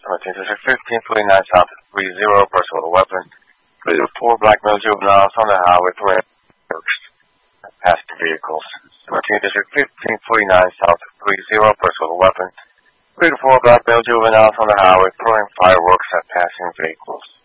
17 District 1549 South 30, pursuit of a weapon. 4 black male juveniles on the highway throwing fireworks at passing vehicles. 17 District 1549 South 30, pursuit of a weapon. 4 black male juveniles on the highway throwing fireworks at passing vehicles.